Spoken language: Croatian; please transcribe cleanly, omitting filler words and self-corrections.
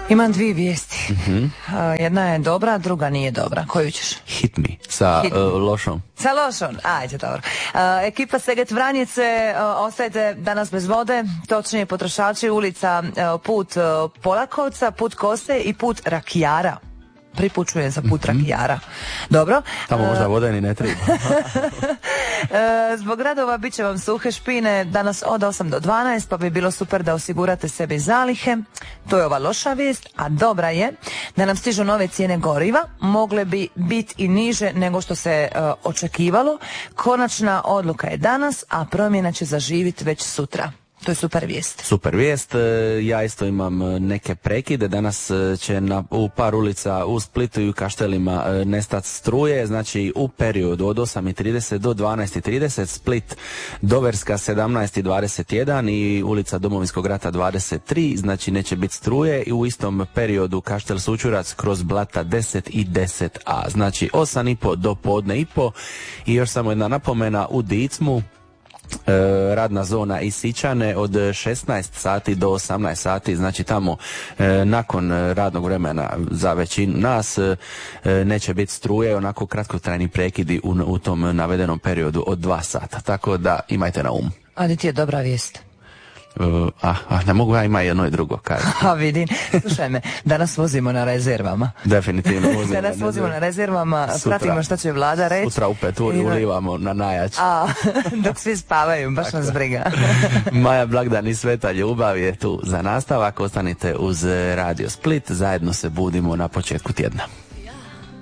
Imam dvije vijesti. Jedna je dobra, druga nije dobra. Koju ćeš? Hit me sa lošom. Sa lošom? Ajde, dobro. Ekipa Seget Vranjice, ostajete danas bez vode, točnije potrošači ulica put Polakovca, put Kose i put Rakijara. Pripučujem za put Rakijara. Dobro. Tamo možda vode ni ne treba. Zbog radova bit će vam suhe špine danas od 8 do 12, pa bi bilo super da osigurate sebi zalihe. To je ova loša vijest, a dobra je da nam stižu nove cijene goriva. Mogle bi biti i niže nego što se očekivalo. Konačna odluka je danas, a promjena će zaživiti već sutra. To je super vijest. Super vijest. Ja isto imam neke prekide. Danas će u par ulica u Splitu i u Kaštelima nestati struje. Znači u periodu od 8:30 do 12:30 Split Doverska 17:21 i ulica Domovinskog rata 23. Znači neće biti struje. I u istom periodu Kaštel Sučurac kroz Blata 10 i 10a. Znači 8:30 do podne i po. I još samo jedna napomena, u Dicmu radna zona i Sičane od 16 sati do 18 sati, znači tamo nakon radnog vremena za većinu nas neće biti struje, onako kratkotrajni prekidi u tom navedenom periodu od 2 sata, tako da imajte na umu. Ali ti je dobra vijest. Ne mogu, ja ima jedno i drugo kažem. Vidim, slušaj me, danas vozimo na rezervama. Definitivno vozimo na rezervama, pratimo šta će vlada reći. Sutra u 5 ulivamo na najjač. Dok svi spavaju, baš nas briga. Maja Blagdan i Sveta Ljubav je tu za nastavak, ostanite uz Radio Split, zajedno se budimo na početku tjedna.